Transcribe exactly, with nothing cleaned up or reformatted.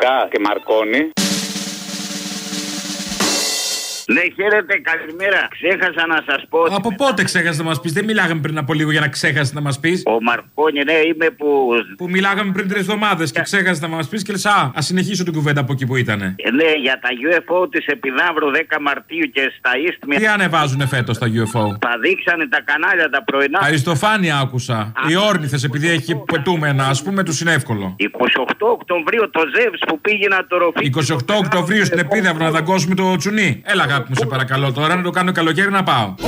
Αστικά και Μαρκόνη. Ναι, χαίρετε, καλημέρα. Ξέχασα να σας πω. Από μετά... πότε ξέχασε να μας πεις? Δεν μιλάγαμε πριν από λίγο για να ξέχασε να μας πεις. Ο Μαρκόνι, ναι, είμαι που. Που μιλάγαμε πριν τρεις εβδομάδες και ξέχασε να μας πεις και λες, α, ας συνεχίσω την κουβέντα από εκεί που ήτανε. Ναι, για τα γιου εφ ο της Επιδαύρου δέκα Μαρτίου και στα Ίστμια. Τι ανεβάζουνε φέτος τα γιου εφ ο? Τα δείξανε τα κανάλια τα πρωινά. Αριστοφάνεια άκουσα. Α, οι όρνηθες, επειδή έχει πετούμενα, ας πούμε, τους είναι εύκολο. είκοσι οκτώ Οκτωβρίου το Ζεύς που πήγε να το ροφεί. είκοσι οκτώ Οκτωβρίου στην Επίδαυρο να δαγκώσουμε το τσουνί. Έλα, αγάπη μου, σε παρακαλώ τώρα να το κάνω καλοκαίρι να πάω.